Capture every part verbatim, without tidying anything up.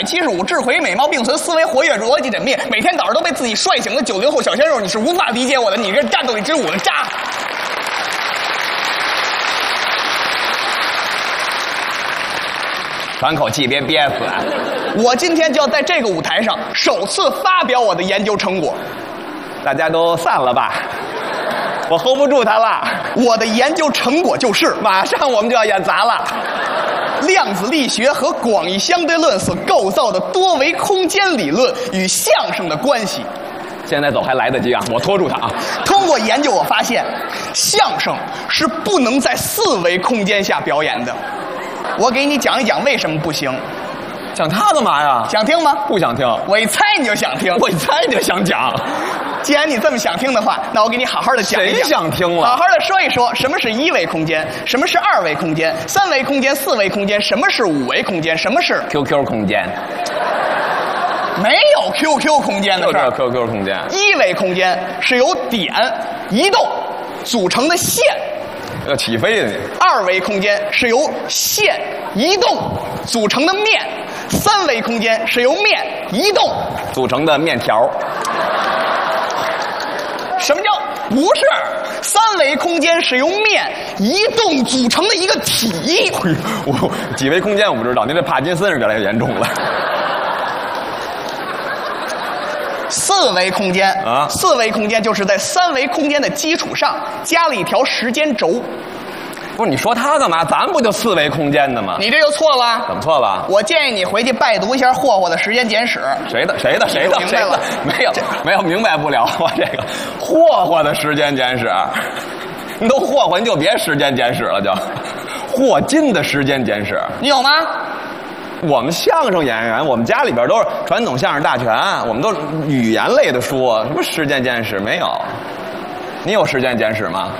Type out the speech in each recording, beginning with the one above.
七十五，智慧美貌并存，思维活跃，逻辑缜密，每天早上都被自己帅醒的九零后小鲜肉，你是无法理解我的，你这战斗力之五的渣。 喘口气，别憋死。 我今天就要在这个舞台上首次发表我的研究成果， 大家都散了吧，我 hold 不住他了。 我的研究成果就是马上我们就要演砸了。 量子力学和广义相对论所构造的多维空间理论与相声的关系。 现在走还来得及啊，我拖住他啊。 通过研究我发现，相声是不能在四维空间下表演的。我给你讲一讲为什么不行。 讲他干嘛呀？ 想听吗？ 不想听。 我一猜你就想听。 我一猜你就想讲。 既然你这么想听的话，那我给你好好的讲一讲。 谁想听了？ 好好的说一说什么是一维空间，什么是二维空间，三维空间、四维空间，什么是五维空间，什么是 Q Q 空间。 没有 Q Q 空间的事儿。 Q Q 空间。 一维空间是由点移动组成的线。 要起飞的。 二维空间是由线移动组成的面，三维空间是由面移动组成的面条。 什么叫不是？三维空间是由面移动组成的一个体。 我几维空间我不知道，您这帕金森是越来越严重了。 四维空间啊， 四维空间就是在三维空间的基础上加了一条时间轴。 不是你说他干嘛？咱不就四维空间的吗？ 你这就错了。 怎么错了？ 我建议你回去拜读一下霍霍的《时间简史》。 谁的？谁的？谁的？ 明白了？ 没有，没有明白不了。我这个霍霍的《时间简史》，你都霍霍，你就别《时间简史》了，就霍金的《时间简史》。 你有吗？ 我们相声演员，我们家里边都是传统相声大全，我们都是语言类的书，什么《时间简史》没有？你有《时间简史》吗？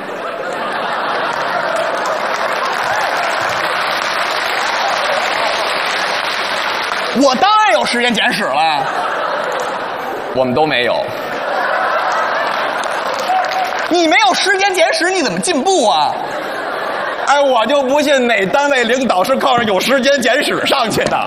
我当然有《时间简史》了。 我们都没有。 你没有《时间简史》，你怎么进步啊？ 哎，我就不信哪单位领导是靠着有《时间简史》上去的。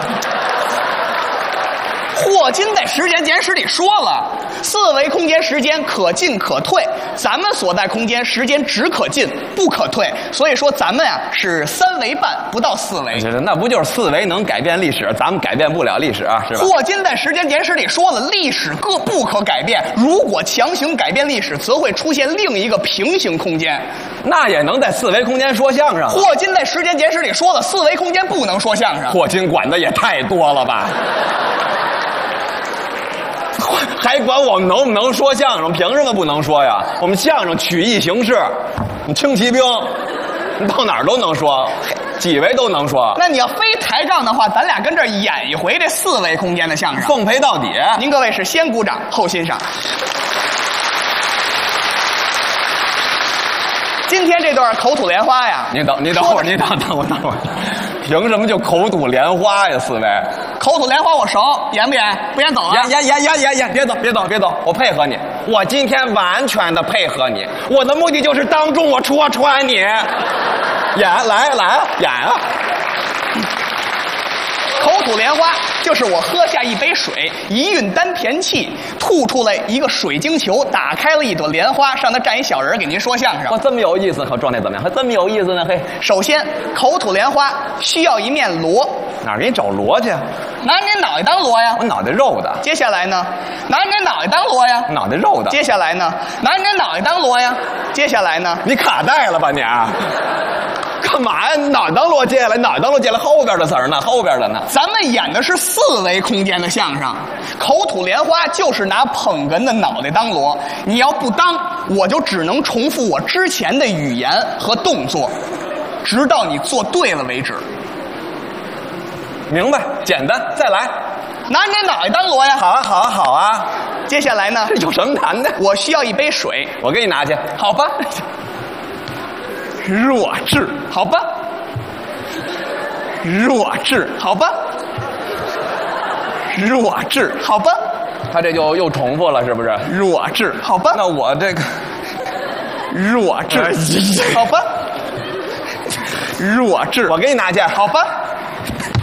霍金在《时间简史》里说了，四维空间时间可进可退，咱们所在空间时间只可进不可退，所以说咱们呀、啊、是三维半，不到四维。 那不就是四维能改变历史，咱们改变不了历史啊，是吧？ 霍金在《时间简史》里说了，历史各不可改变，如果强行改变历史，则会出现另一个平行空间。 那也能在四维空间说相声。 霍金在《时间简史》里说了，四维空间不能说相声。 霍金管的也太多了吧？还管我们能不能说相声？凭什么不能说呀？我们相声曲艺形式，你轻骑兵，你到哪儿都能说，几维都能说。 那你要非抬杠的话，咱俩跟这儿演一回这四维空间的相声， 奉陪到底。 您各位是先鼓掌后欣赏。今天这段口吐莲花呀， 您等，您等会儿，您等等会儿，等会儿。凭什么就口吐莲花呀？四位口吐莲花我熟，演不演？不演走啊！ 演演演演演演，别走别走别走，我配合你，我今天完全的配合你，我的目的就是当众我戳穿你，演来来演啊！ 口吐莲花就是我喝下一杯水，一运丹田气，吐出来一个水晶球，打开了一朵莲花，上头站一小人给您说相声。 哇，这么有意思，可状态怎么样？还这么有意思呢？嘿， 首先口吐莲花需要一面锣， 哪儿给你找锣去？ 拿您脑袋当锣呀。 我脑袋肉的。 接下来呢，拿您脑袋当锣呀。 脑袋肉的。 接下来呢，拿您脑袋当锣呀。接下来呢， 你卡带了吧你？干嘛呀？脑袋当锣接下来，脑袋当锣接下来，后边的词儿呢？后边的呢？ 咱们演的是四维空间的相声，口吐莲花就是拿捧哏的脑袋当锣。你要不当，我就只能重复我之前的语言和动作，直到你做对了为止。 明白？简单，再来。 拿你脑袋当锣呀！ 好啊，好啊，好啊。 接下来呢？ 这有什么难的？ 我需要一杯水， 我给你拿去。 好吧。弱智，好吧。弱智，好吧。弱智，好吧。 他这就又重复了，是不是？ 弱智，好吧。 那我这个弱智，好吧。弱智， 我给你拿去， 好吧。